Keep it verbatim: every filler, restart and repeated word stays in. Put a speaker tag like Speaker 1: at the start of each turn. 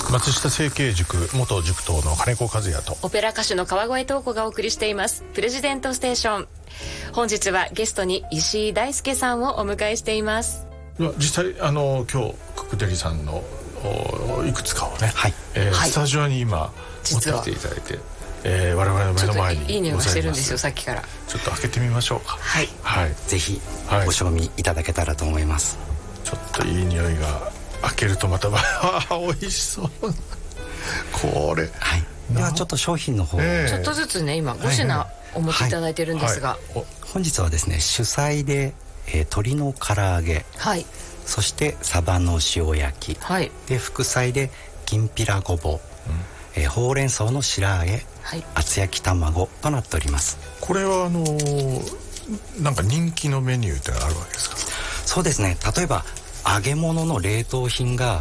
Speaker 1: 松下成蹊塾元塾頭の金子和也と
Speaker 2: オペラ歌手の川越東子がお送りしていますプレジデントステーション。本日はゲストに石井大輔さんをお迎えしています。
Speaker 1: 実際あの今日ククデリさんのいくつかをね、はいえーはい、スタジオに今持ってきていただいて、えー、我々の目の前に
Speaker 2: いい匂いがしてるんですよ。さっきから
Speaker 1: ちょっと開けてみましょうか。
Speaker 3: はい、はい、ぜひご賞味いただけたらと思います、
Speaker 1: はい、ちょっといい匂いが開けるとまた美味しそうこれ、
Speaker 3: はい、ではちょっと商品の方、
Speaker 2: えー、ちょっとずつね今ご品お持ちいただいてるんですが、はいはい、
Speaker 3: 本日はですね主菜で、えー、鶏の唐揚げ、はい、そしてサバの塩焼き、はい、で副菜できんぴらごぼう、うんえー、ほうれん草の白揚げ、はい、厚焼き卵となっております。
Speaker 1: これはあのー、なんか人気のメニューってあるわけですか？
Speaker 3: そうですね、例えば揚げ物の冷凍品が